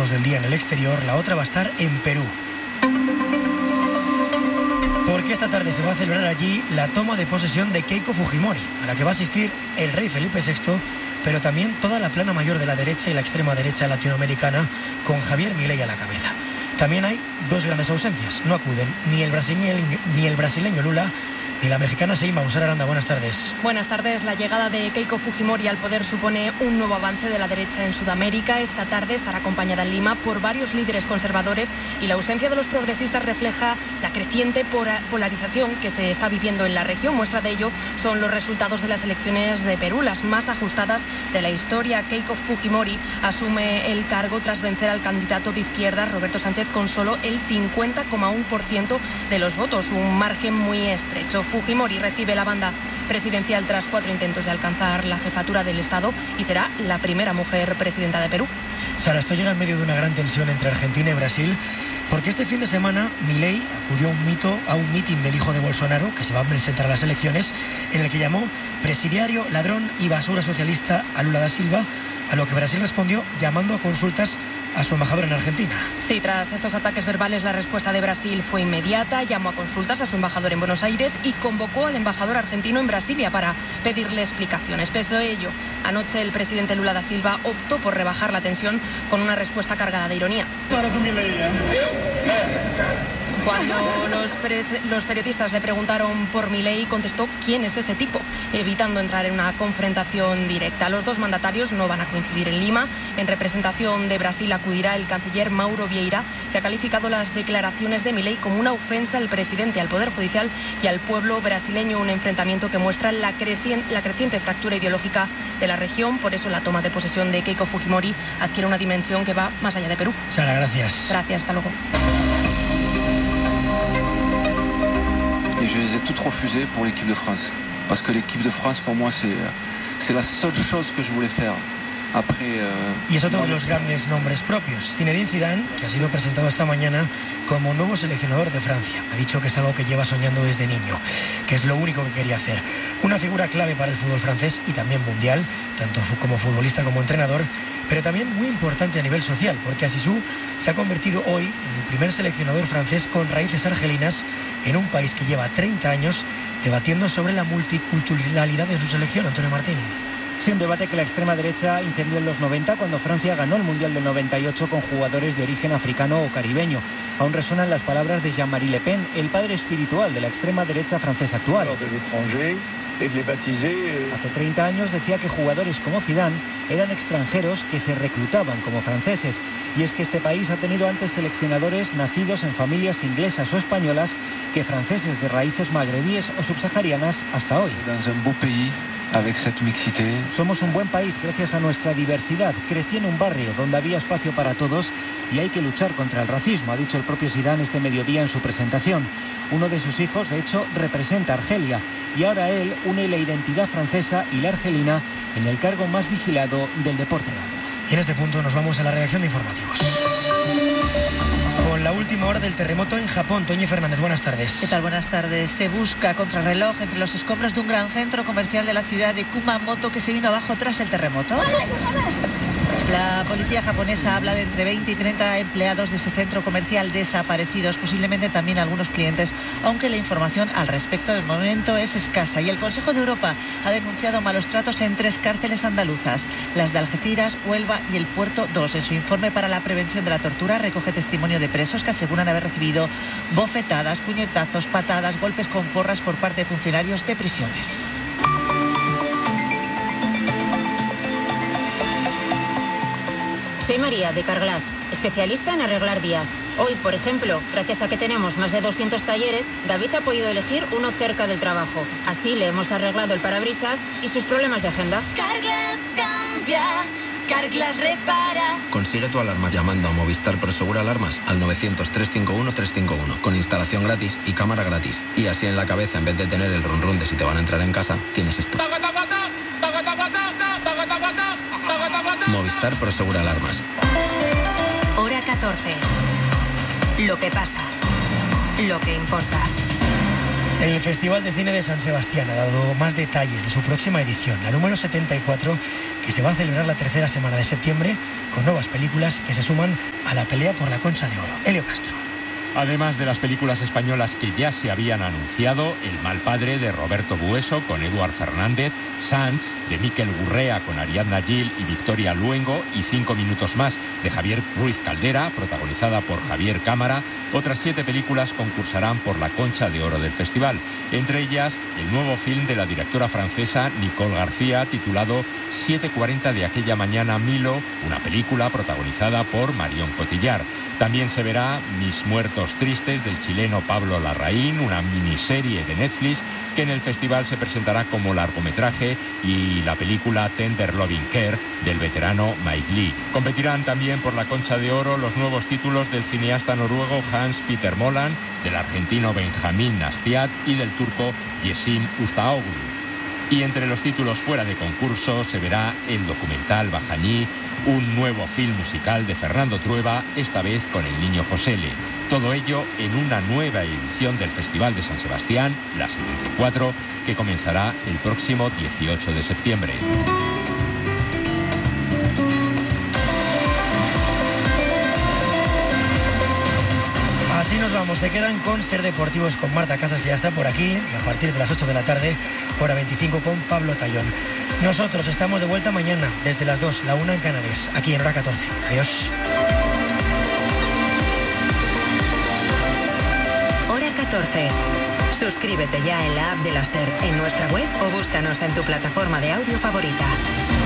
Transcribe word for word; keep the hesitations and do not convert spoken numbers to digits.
minutos del día en el exterior, la otra va a estar en Perú. Porque esta tarde se va a celebrar allí la toma de posesión de Keiko Fujimori, a la que va a asistir el rey Felipe sexto, pero también toda la plana mayor de la derecha y la extrema derecha latinoamericana, con Javier Milei a la cabeza. También hay dos grandes ausencias. No acuden ni el brasileño, ni el brasileño Lula ni la mexicana Sheinbaum. Sara Aranda, buenas tardes. Buenas tardes. La llegada de Keiko Fujimori al poder supone un nuevo avance de la derecha en Sudamérica. Esta tarde estará acompañada en Lima por varios líderes conservadores y la ausencia de los progresistas refleja la creciente polarización que se está viviendo en la región. Muestra de ello son los resultados de las elecciones de Perú, las más ajustadas de la historia. Keiko Fujimori asume el cargo tras vencer al candidato de izquierda Roberto Sánchez con solo el cincuenta coma uno por ciento de los votos, un margen muy estrecho. Fujimori recibe la banda presidencial tras cuatro intentos de alcanzar la jefatura del Estado y será la primera mujer presidenta de Perú. Sara, esto llega en medio de una gran tensión entre Argentina y Brasil, porque este fin de semana Milei acudió a un, mito, a un mitin del hijo de Bolsonaro, que se va a presentar a las elecciones, en el que llamó presidiario, ladrón y basura socialista a Lula da Silva, a lo que Brasil respondió llamando a consultas a su embajador en Argentina. Sí, tras estos ataques verbales, la respuesta de Brasil fue inmediata. Llamó a consultas a su embajador en Buenos Aires y convocó al embajador argentino en Brasilia para pedirle explicaciones. Pese a ello, anoche el presidente Lula da Silva optó por rebajar la tensión con una respuesta cargada de ironía. Cuando los, los periodistas le preguntaron por Milei, contestó quién es ese tipo, evitando entrar en una confrontación directa. Los dos mandatarios no van a coincidir en Lima. En representación de Brasil acudirá el canciller Mauro Vieira, que ha calificado las declaraciones de Milei como una ofensa al presidente, al Poder Judicial y al pueblo brasileño, un enfrentamiento que muestra la, crecien, la creciente fractura ideológica de la región. Por eso la toma de posesión de Keiko Fujimori adquiere una dimensión que va más allá de Perú. Sara, gracias. Gracias, hasta luego. Et je les ai toutes refusées pour l'équipe de France. Parce que l'équipe de France, pour moi, c'est, c'est la seule chose que je voulais faire. Après, euh, y es otro de los grandes nombres propios. Zinedine Zidane, que ha sido presentado esta mañana como nuevo seleccionador de Francia. Ha dicho que es algo que lleva soñando desde niño, que es lo único que quería hacer. Una figura clave para el fútbol francés y también mundial, tanto como futbolista como entrenador, pero también muy importante a nivel social, porque Asisou se ha convertido hoy en el primer seleccionador francés con raíces argelinas en un país que lleva treinta años debatiendo sobre la multiculturalidad de su selección. Antonio Martín. Sí, un debate que la extrema derecha incendió en los noventa cuando Francia ganó el Mundial del noventa y ocho con jugadores de origen africano o caribeño. Aún resuenan las palabras de Jean-Marie Le Pen, el padre espiritual de la extrema derecha francesa actual. Hace treinta años decía que jugadores como Zidane eran extranjeros que se reclutaban como franceses. Y es que este país ha tenido antes seleccionadores nacidos en familias inglesas o españolas que franceses de raíces magrebíes o subsaharianas hasta hoy. Dans un beau pays. Avec cette mixité. Somos un buen país gracias a nuestra diversidad. Crecí en un barrio donde había espacio para todos y hay que luchar contra el racismo, ha dicho el propio Zidane este mediodía en su presentación. Uno de sus hijos, de hecho, representa a Argelia y ahora él une la identidad francesa y la argelina en el cargo más vigilado del deporte galo. Y en este punto nos vamos a la redacción de informativos. Con la última hora del terremoto en Japón, Toñi Fernández, buenas tardes. ¿Qué tal? Buenas tardes. Se busca contrarreloj entre los escombros de un gran centro comercial de la ciudad de Kumamoto que se vino abajo tras el terremoto. La policía japonesa habla de entre veinte y treinta empleados de ese centro comercial desaparecidos, posiblemente también algunos clientes, aunque la información al respecto del momento es escasa. Y el Consejo de Europa ha denunciado malos tratos en tres cárceles andaluzas, las de Algeciras, Huelva y el Puerto dos. En su informe para la prevención de la tortura recoge testimonio de presos que aseguran haber recibido bofetadas, puñetazos, patadas, golpes con porras por parte de funcionarios de prisiones. Soy María, de Carglass, especialista en arreglar vías. Hoy, por ejemplo, gracias a que tenemos más de doscientos talleres, David ha podido elegir uno cerca del trabajo. Así le hemos arreglado el parabrisas y sus problemas de agenda. Carglass cambia, Carglass repara. Consigue tu alarma llamando a Movistar Prosegura Alarmas al novecientos, trescientos cincuenta y uno, trescientos cincuenta y uno con instalación gratis y cámara gratis. Y así en la cabeza, en vez de tener el run run de si te van a entrar en casa, tienes esto. Movistar Prosegura Alarmas. Hora catorce. Lo que pasa. Lo que importa. El Festival de Cine de San Sebastián ha dado más detalles de su próxima edición, la número setenta y cuatro, que se va a celebrar la tercera semana de septiembre, con nuevas películas que se suman a la pelea por la Concha de Oro. Elio Castro. Además de las películas españolas que ya se habían anunciado, El mal padre de Roberto Bueso con Eduard Fernández, Sans de Miquel Gurrea con Ariadna Gil y Victoria Luengo y Cinco minutos más de Javier Ruiz Caldera, protagonizada por Javier Cámara. Otras siete películas concursarán por la Concha de Oro del festival, entre ellas el nuevo film de la directora francesa Nicole García titulado siete cuarenta de aquella mañana Milo, una película protagonizada por Marion Cotillard. También se verá Mis muertos tristes del chileno Pablo Larraín, una miniserie de Netflix que en el festival se presentará como largometraje, y la película Tender Loving Care del veterano Mike Lee. Competirán también por la Concha de Oro los nuevos títulos del cineasta noruego Hans Peter Moland, del argentino Benjamín Nastiat y del turco Yeşim Ustaoglu. Y entre los títulos fuera de concurso se verá el documental Bajañí, un nuevo film musical de Fernando Trueba, esta vez con el niño Josele. Todo ello en una nueva edición del Festival de San Sebastián, la setenta y cuatro, que comenzará el próximo dieciocho de septiembre. Así nos vamos, se quedan con Ser Deportivos con Marta Casas, que ya está por aquí, y a partir de las ocho de la tarde, hora veinticinco, con Pablo Tallón. Nosotros estamos de vuelta mañana, desde las dos, la una en Canarias, aquí en Hora catorce. Adiós. Hora catorce. Suscríbete ya en la app de la SER, en nuestra web o búscanos en tu plataforma de audio favorita.